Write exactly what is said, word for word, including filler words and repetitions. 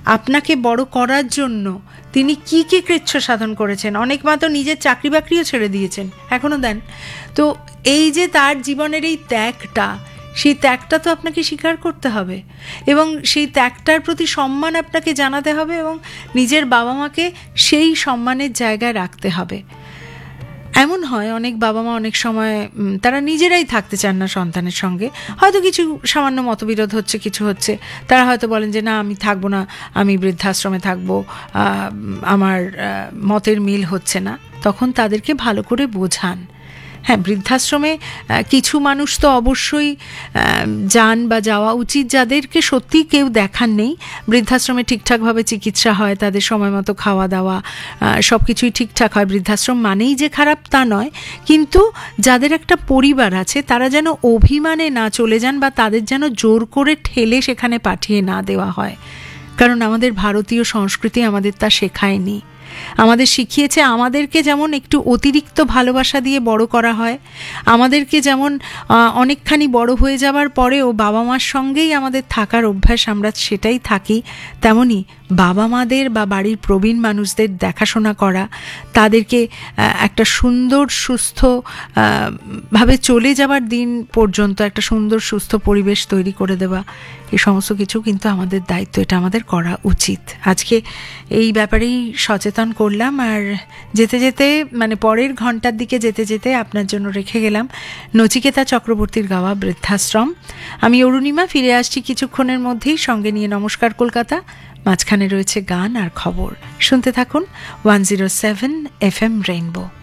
আপনাকে বড় করার জন্য তিনি কি কি কৃচ্ছ সাধন করেছেন। অনেক মা তো নিজের চাকরি বাকরিও ছেড়ে দিয়েছেন, এখনও দেন। তো এই যে তার জীবনের এই ত্যাগটা, সেই ত্যাগটা তো আপনাকে স্বীকার করতে হবে এবং সেই ত্যাগটার প্রতি সম্মান আপনাকে জানাতে হবে এবং নিজের বাবা মাকে সেই সম্মানের জায়গায় রাখতে হবে। এমন হয় অনেক বাবা মা অনেক সময় তারা নিজেরাই থাকতে চান না সন্তানের সঙ্গে, হয়তো কিছু সামান্য মতবিরোধ হচ্ছে, কিছু হচ্ছে, তারা হয়তো বলেন যে না আমি থাকবো না, আমি বৃদ্ধাশ্রমে থাকবো, আমার মতের মিল হচ্ছে না। তখন তাদেরকে ভালো করে বোঝান। হ্যাঁ, বৃদ্ধাশ্রমে কিছু মানুষ তো অবশ্যই যান বা যাওয়া উচিত, যাদেরকে সত্যি কেউ দেখার নেই। বৃদ্ধাশ্রমে ঠিকঠাকভাবে চিকিৎসা হয়, তাদের সময় মতো খাওয়া দাওয়া সব কিছুই ঠিকঠাক হয়। বৃদ্ধাশ্রম মানেই যে খারাপ তা নয়, কিন্তু যাদের একটা পরিবার আছে তারা যেন অভিমানে না চলে যান বা তাদের যেন জোর করে ঠেলে সেখানে পাঠিয়ে না দেওয়া হয়। কারণ আমাদের ভারতীয় সংস্কৃতি আমাদের তা শেখায়নি। আমাদের শিখিয়েছে আমাদেরকে যেমন একটু অতিরিক্ত ভালোবাসা দিয়ে বড় করা হয়, আমাদেরকে যেমন অনেকখানি বড় হয়ে যাবার পরেও বাবা মার সঙ্গেই আমাদের থাকার অভ্যাস, আমরা সেটাই থাকি। তেমনি বাবা মাদের বা বাড়ির প্রবীণ মানুষদের দেখাশোনা করা, তাদেরকে একটা সুন্দর সুস্থ ভাবে চলে যাবার দিন পর্যন্ত একটা সুন্দর সুস্থ পরিবেশ তৈরি করে দেওয়া, এই সমস্ত কিছু কিন্তু আমাদের দায়িত্ব, এটা আমাদের করা উচিত। আজকে এই ব্যাপারেই সচেতন করলাম। আর যেতে যেতে মানে পরের ঘন্টার দিকে যেতে যেতে আপনার জন্য রেখে গেলাম নচিকেতা চক্রবর্তীর গাওয়া বৃদ্ধাশ্রম। আমি অরুণিমা ফিরে আসছি কিছুক্ষণের মধ্যেই, সঙ্গে নিয়ে নমস্কার কলকাতা। মাঝখানে রয়েছে গান আর খবর। শুনতে থাকুন one zero seven F M rainbow.